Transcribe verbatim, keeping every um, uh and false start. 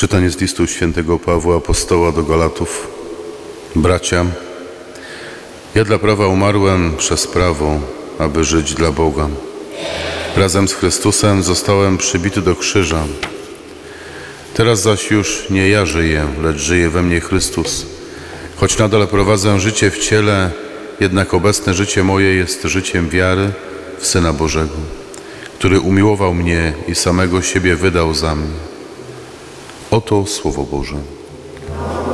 Czytanie z listu świętego Pawła Apostoła do Galatów. Bracia, ja dla prawa umarłem przez prawo, aby żyć dla Boga. Razem z Chrystusem zostałem przybity do krzyża. Teraz zaś już nie ja żyję, lecz żyje we mnie Chrystus. Choć nadal prowadzę życie w ciele, jednak obecne życie moje jest życiem wiary w Syna Bożego, który umiłował mnie i samego siebie wydał za mnie. Oto Słowo Boże.